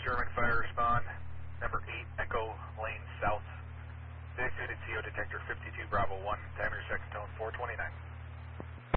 German fire respond. Number 8, Echo Lane South. Deactivated CO detector 52 Bravo 1. Diameter second tone 429.